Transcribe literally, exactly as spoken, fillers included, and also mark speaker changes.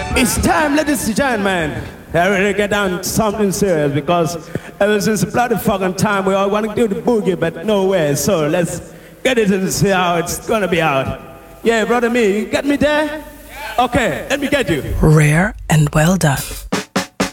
Speaker 1: It's time, ladies and gentlemen. I really get down to something serious because ever since the bloody fucking time we all want to do the boogie, but nowhere. So let's get it and see how it's gonna be out. Yeah, brother me, you get me there? Okay, let me get you.
Speaker 2: Rare and well done.